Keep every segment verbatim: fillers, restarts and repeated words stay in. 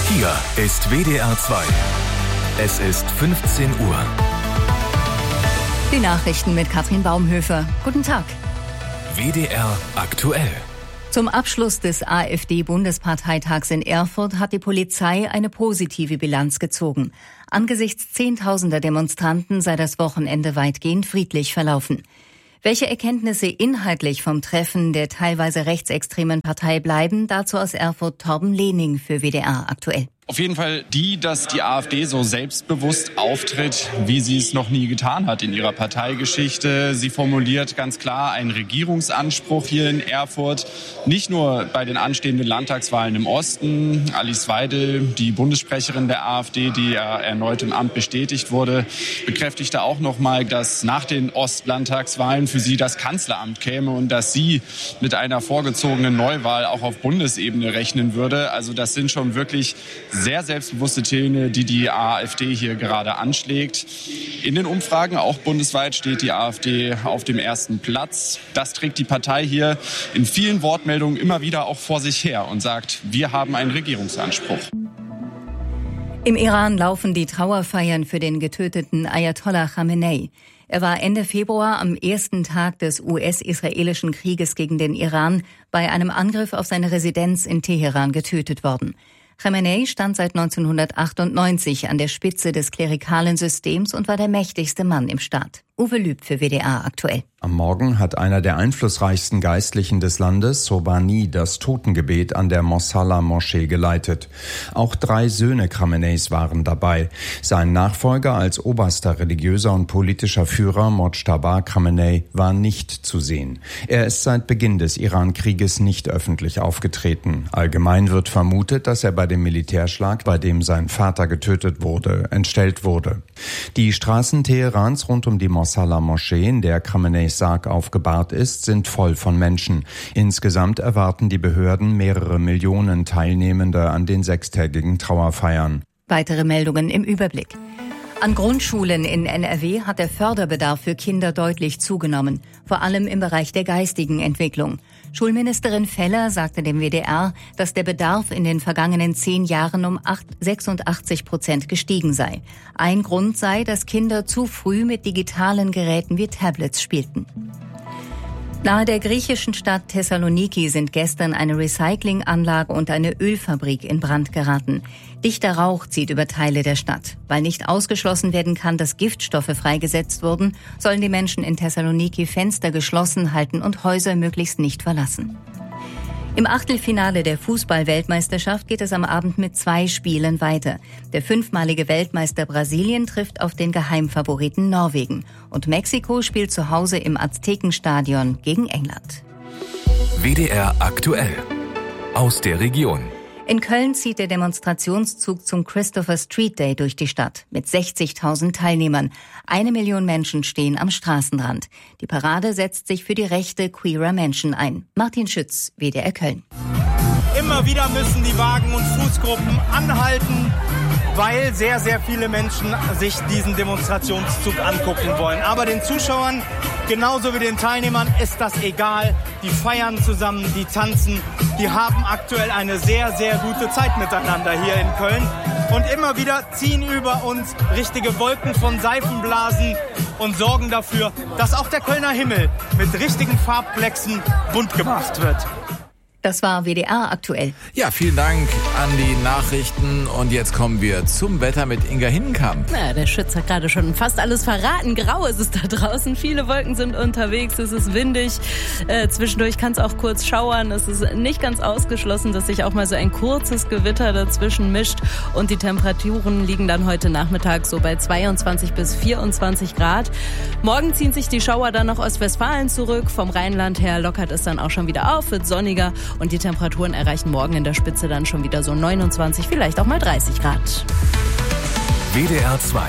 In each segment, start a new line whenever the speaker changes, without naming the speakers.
Hier ist W D R zwei. Es ist fünfzehn Uhr.
Die Nachrichten mit Katrin Baumhöfer. Guten Tag.
W D R aktuell.
Zum Abschluss des AfD-Bundesparteitags in Erfurt hat die Polizei eine positive Bilanz gezogen. Angesichts zehntausender Demonstranten sei das Wochenende weitgehend friedlich verlaufen. Welche Erkenntnisse inhaltlich vom Treffen der teilweise rechtsextremen Partei bleiben, dazu aus Erfurt Torben Lehning für W D R aktuell.
Auf jeden Fall die, dass die AfD so selbstbewusst auftritt, wie sie es noch nie getan hat in ihrer Parteigeschichte. Sie formuliert ganz klar einen Regierungsanspruch hier in Erfurt. Nicht nur bei den anstehenden Landtagswahlen im Osten. Alice Weidel, die Bundessprecherin der AfD, die ja erneut im Amt bestätigt wurde, bekräftigte auch noch mal, dass nach den Ostlandtagswahlen für sie das Kanzleramt käme und dass sie mit einer vorgezogenen Neuwahl auch auf Bundesebene rechnen würde. Also das sind schon wirklich sehr selbstbewusste Töne, die die AfD hier gerade anschlägt. In den Umfragen, auch bundesweit, steht die AfD auf dem ersten Platz. Das trägt die Partei hier in vielen Wortmeldungen immer wieder auch vor sich her und sagt, wir haben einen Regierungsanspruch.
Im Iran laufen die Trauerfeiern für den getöteten Ayatollah Khamenei. Er war Ende Februar am ersten Tag des U S-israelischen Krieges gegen den Iran bei einem Angriff auf seine Residenz in Teheran getötet worden. Khamenei stand seit neunzehnhundertachtundneunzig an der Spitze des klerikalen Systems und war der mächtigste Mann im Staat. Uwe Lüb für W D R aktuell.
Am Morgen hat einer der einflussreichsten Geistlichen des Landes, Sobhani, das Totengebet an der Mosalla-Moschee geleitet. Auch drei Söhne Khameneis waren dabei. Sein Nachfolger als oberster religiöser und politischer Führer, Mojtaba Khamenei, war nicht zu sehen. Er ist seit Beginn des Iran-Krieges nicht öffentlich aufgetreten. Allgemein wird vermutet, dass er bei dem Militärschlag, bei dem sein Vater getötet wurde, entstellt wurde. Die Straßen Teherans rund um die Mosalla-Moschee, in der Khameneis Sarg aufgebahrt ist, sind voll von Menschen. Insgesamt erwarten die Behörden mehrere Millionen Teilnehmende an den sechstägigen Trauerfeiern.
Weitere Meldungen im Überblick. An Grundschulen in N R W hat der Förderbedarf für Kinder deutlich zugenommen, vor allem im Bereich der geistigen Entwicklung. Schulministerin Feller sagte dem W D R, dass der Bedarf in den vergangenen zehn Jahren um sechsundachtzig Prozent gestiegen sei. Ein Grund sei, dass Kinder zu früh mit digitalen Geräten wie Tablets spielten. Nahe der griechischen Stadt Thessaloniki sind gestern eine Recyclinganlage und eine Ölfabrik in Brand geraten. Dichter Rauch zieht über Teile der Stadt. Weil nicht ausgeschlossen werden kann, dass Giftstoffe freigesetzt wurden, sollen die Menschen in Thessaloniki Fenster geschlossen halten und Häuser möglichst nicht verlassen. Im Achtelfinale der Fußball-Weltmeisterschaft geht es am Abend mit zwei Spielen weiter. Der fünfmalige Weltmeister Brasilien trifft auf den Geheimfavoriten Norwegen. Und Mexiko spielt zu Hause im Aztekenstadion gegen England.
W D R aktuell. Aus der Region.
In Köln zieht der Demonstrationszug zum Christopher Street Day durch die Stadt mit sechzigtausend Teilnehmern. Eine Million Menschen stehen am Straßenrand. Die Parade setzt sich für die Rechte queerer Menschen ein. Martin Schütz, W D R Köln.
Immer wieder müssen die Wagen- und Fußgruppen anhalten, weil sehr, sehr viele Menschen sich diesen Demonstrationszug angucken wollen. Aber den Zuschauern, genauso wie den Teilnehmern, ist das egal. Die feiern zusammen, die tanzen, die haben aktuell eine sehr, sehr gute Zeit miteinander hier in Köln. Und immer wieder ziehen über uns richtige Wolken von Seifenblasen und sorgen dafür, dass auch der Kölner Himmel mit richtigen Farbplexigen bunt gemacht wird.
Das war W D R aktuell.
Ja, vielen Dank an die Nachrichten. Und jetzt kommen wir zum Wetter mit Inga Hinnenkamp.
Ja, der Schütz hat gerade schon fast alles verraten. Grau ist es da draußen. Viele Wolken sind unterwegs. Es ist windig. Äh, zwischendurch kann es auch kurz schauern. Es ist nicht ganz ausgeschlossen, dass sich auch mal so ein kurzes Gewitter dazwischen mischt. Und die Temperaturen liegen dann heute Nachmittag so bei zweiundzwanzig bis vierundzwanzig Grad. Morgen ziehen sich die Schauer dann nach Ostwestfalen zurück. Vom Rheinland her lockert es dann auch schon wieder auf, wird sonniger. Und die Temperaturen erreichen morgen in der Spitze dann schon wieder so neunundzwanzig, vielleicht auch mal dreißig Grad.
W D R zwei.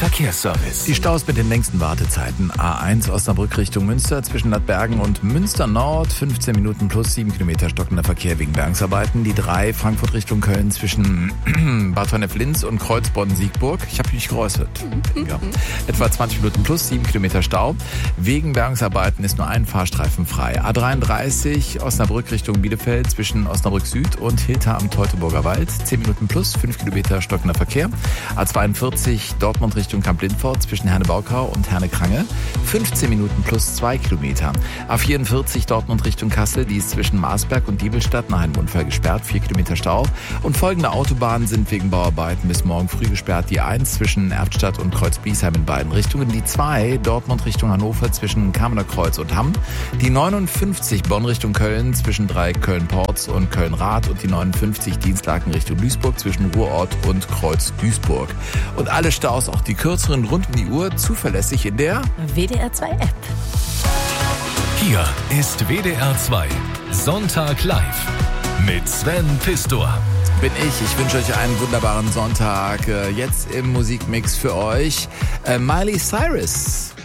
Verkehrsservice.
Die Staus mit den längsten Wartezeiten. A eins Osnabrück Richtung Münster zwischen Ladbergen und Münster Nord. fünfzehn Minuten plus sieben Kilometer stockender Verkehr wegen Bergungsarbeiten. Die drei Frankfurt Richtung Köln zwischen Bad Honnef-Linz und Kreuzbonn-Siegburg. Ich habe mich geäußert. Ja. Etwa zwanzig Minuten plus sieben Kilometer Stau. Wegen Bergungsarbeiten ist nur ein Fahrstreifen frei. A dreiunddreißig Osnabrück Richtung Bielefeld zwischen Osnabrück Süd und Hilter am Teutoburger Wald. zehn Minuten plus fünf Kilometer stockender Verkehr. A zweiundvierzig Dortmund Richtung Kamp-Lindfort zwischen Herne-Baukau und Herne-Krange. fünfzehn Minuten plus zwei Kilometer. A vierundvierzig Dortmund Richtung Kassel, die ist zwischen Marsberg und Diebelstadt nach einem Unfall gesperrt. vier Kilometer Stau. Und folgende Autobahnen sind wegen Bauarbeiten bis morgen früh gesperrt. Die eins zwischen Erftstadt und Kreuz-Biesheim in beiden Richtungen. Die zwei Dortmund Richtung Hannover zwischen Kamener Kreuz und Hamm. Die neunundfünfzig Bonn Richtung Köln zwischen drei Köln-Ports und Köln-Rath. Und die neunundfünfzig Dienstlaken Richtung Duisburg zwischen Ruhrort und Kreuz-Duisburg. Und alle Staus, auch die kürzeren, rund um die Uhr, zuverlässig in der
W D R zwei App.
Hier ist W D R zwei Sonntag live mit Sven Pistor.
Bin ich. Ich wünsche euch einen wunderbaren Sonntag. Jetzt im Musikmix für euch Miley Cyrus.